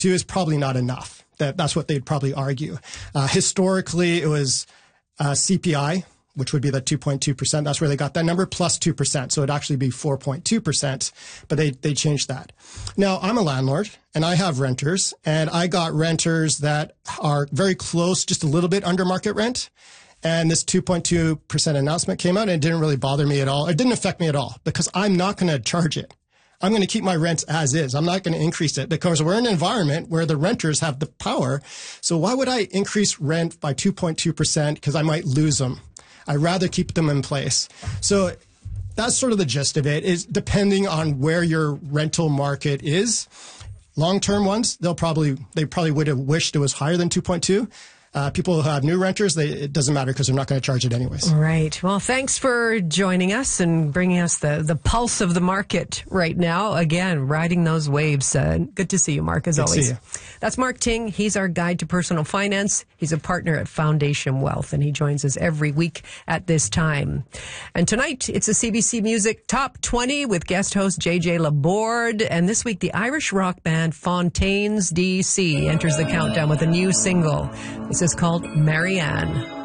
is probably not enough. That's what they'd probably argue. Historically, it was CPI, which would be the 2.2%. That's where they got that number, plus 2%. So it'd actually be 4.2%, but they changed that. Now, I'm a landlord, and I have renters, and I got renters that are very close, just a little bit under market rent. And this 2.2% announcement came out, and it didn't really bother me at all. It didn't affect me at all because I'm not going to charge it. I'm going to keep my rents as is. I'm not going to increase it because we're in an environment where the renters have the power. So why would I increase rent by 2.2% because I might lose them? I'd rather keep them in place. So that's sort of the gist of it, is depending on where your rental market is. Long-term ones, they probably would have wished it was higher than 2.2. People who have new renters, it doesn't matter because they're not going to charge it anyways. Right. Well, thanks for joining us and bringing us the pulse of the market right now. Again, riding those waves. Good to see you, Mark, as always. See you. That's Mark Ting. He's our guide to personal finance. He's a partner at Foundation Wealth, and he joins us every week at this time. And tonight, it's a CBC Music Top 20 with guest host JJ Laborde. And this week, the Irish rock band Fontaines DC enters the countdown with a new single. This is called Marianne.